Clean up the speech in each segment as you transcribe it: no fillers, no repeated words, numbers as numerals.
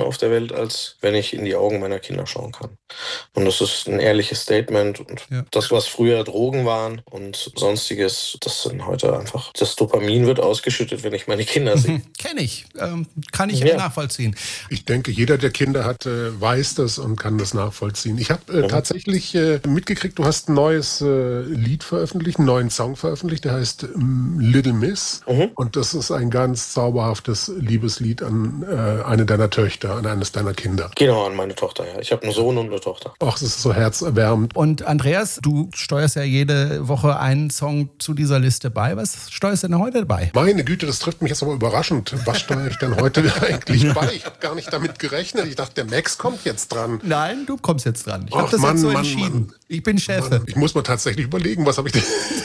auf der Welt, als wenn ich in die Augen meiner Kinder schauen kann. Und das ist ein ehrliches Statement. Und das, was früher Drogen waren und Sonstiges, das sind heute einfach, das Dopamin wird ausgeschüttet, wenn ich meine Kinder sehe. Kenne ich. Kann ich nachvollziehen. Ich denke, jeder, der Kinder hat, weiß das und kann das nachvollziehen. Ich habe tatsächlich mitgekriegt, du hast ein neues Lied veröffentlicht, einen neuen Song veröffentlicht, der heißt Little Miss. Und das ist ein ganz zauberhaftes Liebeslied an eine deiner Töchter, an eines deiner Kinder. Genau, an meine Tochter, ja. Ich habe einen Sohn und eine Tochter. Ach, das ist so herzerwärmend. Und Andreas, du steuerst ja jede Woche einen Song zu dieser Liste bei. Was steuerst du denn heute bei? Meine Güte, das trifft mich jetzt aber überraschend. Was steuere ich denn heute eigentlich bei? Ich habe gar nicht damit gerechnet. Ich dachte, der Max kommt jetzt dran. Nein, du kommst jetzt dran. Ich habe das jetzt so entschieden. Mann. Ich bin Chef. Ich muss mal tatsächlich überlegen, was habe ich denn...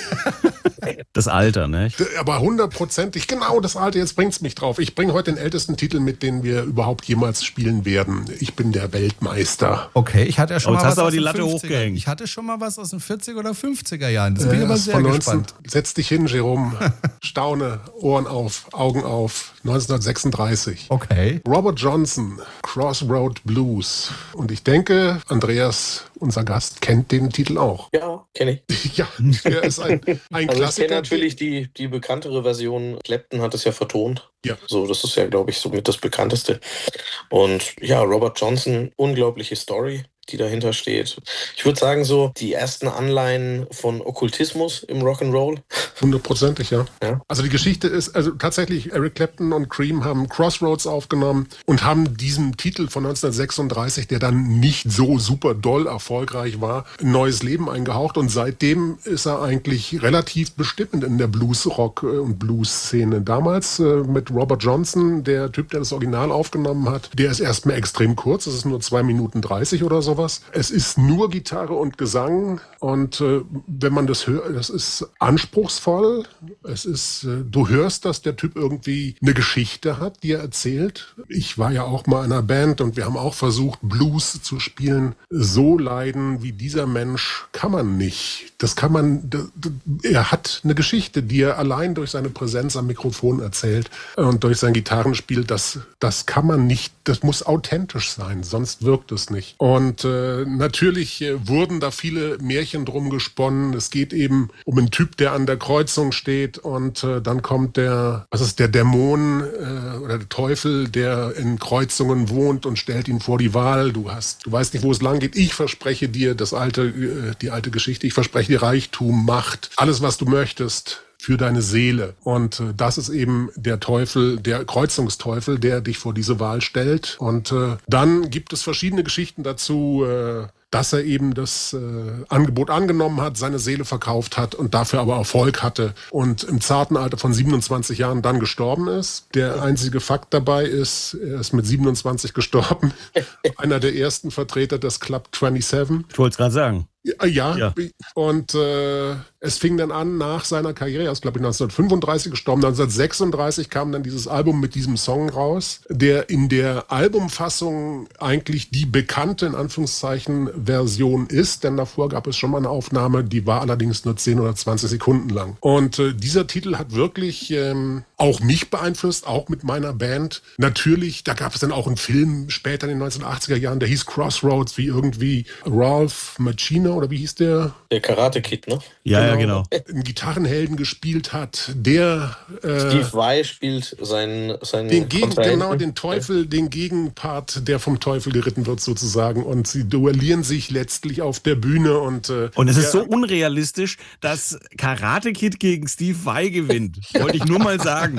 Das Alter, ne? Aber 100%, genau das Alter, jetzt bringt's mich drauf. Ich bringe heute den ältesten Titel mit, den wir überhaupt jemals spielen werden. Ich bin der Weltmeister. Okay, ich hatte ja schon mal was hast du aber aus die den Latte 50er. hochgehängt. Ich hatte schon mal was aus den 40er oder 50er Jahren. Das bin ich aber sehr gespannt. Setz dich hin, Jerome. Staune, Ohren auf, Augen auf. 1936. Okay. Robert Johnson, Crossroad Blues. Und ich denke, Andreas, unser Gast, kennt den Titel auch. Ja, kenne ich. Ja, er ist ein also Klassiker. Ich kenne natürlich die bekanntere Version. Clapton hat es ja vertont. Ja. So, das ist ja, glaube ich, somit das bekannteste. Und ja, Robert Johnson, unglaubliche Story, die dahinter steht. Ich würde sagen, so die ersten Anleihen von Okkultismus im Rock'n'Roll. 100%, ja. Also die Geschichte ist, also tatsächlich, Eric Clapton und Cream haben Crossroads aufgenommen und haben diesem Titel von 1936, der dann nicht so super doll erfolgreich war, ein neues Leben eingehaucht. Und seitdem ist er eigentlich relativ bestimmend in der Blues-Rock- und Blues-Szene. Damals mit Robert Johnson, der Typ, der das Original aufgenommen hat, der ist erstmal extrem kurz. Das ist nur 2 Minuten 30 oder sowas. Es ist nur Gitarre und Gesang. Und wenn man das hört, das ist anspruchsvoll. Es ist, du hörst, dass der Typ irgendwie eine Geschichte hat, die er erzählt. Ich war ja auch mal in einer Band und wir haben auch versucht, Blues zu spielen. So leiden wie dieser Mensch kann man nicht. Das kann man, er hat eine Geschichte, die er allein durch seine Präsenz am Mikrofon erzählt und durch sein Gitarrenspiel. Das kann man nicht, das muss authentisch sein, sonst wirkt es nicht. Und natürlich wurden da viele Märchen drum gesponnen. Es geht eben um einen Typ, der an der Kreuzung steht und dann kommt der Dämon oder der Teufel, der in Kreuzungen wohnt und stellt ihn vor die Wahl. Du weißt nicht, wo es lang geht. Ich verspreche dir die alte Geschichte. Ich verspreche dir Reichtum, Macht, alles, was du möchtest für deine Seele. Und das ist eben der Teufel, der Kreuzungsteufel, der dich vor diese Wahl stellt. Und dann gibt es verschiedene Geschichten dazu, dass er eben das Angebot angenommen hat, seine Seele verkauft hat und dafür aber Erfolg hatte und im zarten Alter von 27 Jahren dann gestorben ist. Der einzige Fakt dabei ist, er ist mit 27 gestorben. Einer der ersten Vertreter des Club 27. Ich wollte es gerade sagen. Ja. Und es fing dann an nach seiner Karriere, er ist glaube ich 1935 gestorben, 1936 kam dann dieses Album mit diesem Song raus, der in der Albumfassung eigentlich die bekannte, in Anführungszeichen, Version ist, denn davor gab es schon mal eine Aufnahme, die war allerdings nur 10 oder 20 Sekunden lang. Und dieser Titel hat wirklich auch mich beeinflusst, auch mit meiner Band. Natürlich, da gab es dann auch einen Film später in den 1980er Jahren, der hieß Crossroads, wie irgendwie Ralph Macchino oder wie hieß der? Der Karate Kid, ne? Ja, genau. Einen Gitarrenhelden gespielt hat, der... Steve Vai spielt seinen den Teufel, den Gegenpart, der vom Teufel geritten wird sozusagen. Und sie duellieren sich letztlich auf der Bühne. Und es ist so unrealistisch, dass Karate Kid gegen Steve Vai gewinnt. Wollte ich nur mal sagen.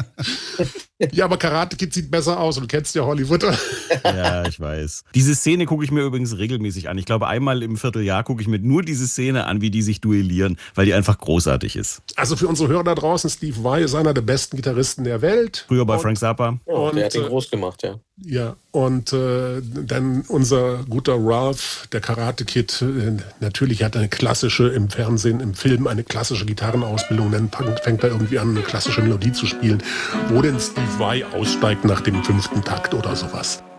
Ja, aber Karate Kid sieht besser aus. Du kennst ja Hollywood. Ja, ich weiß. Diese Szene gucke ich mir übrigens regelmäßig an. Ich glaube, einmal im Vierteljahr gucke ich mir nur diese Szene an, wie die sich duellieren, weil die einfach großartig ist. Also für unsere Hörer da draußen, Steve Vai ist einer der besten Gitarristen der Welt. Früher bei Frank Zappa. Und der hat ihn groß gemacht, ja. Ja, und dann unser guter Ralph, der Karate Kid, natürlich hat eine klassische, im Fernsehen, im Film eine klassische Gitarrenausbildung, dann fängt er irgendwie an, eine klassische Melodie zu spielen, wo denn Steve Vai aussteigt nach dem 5. Takt oder sowas.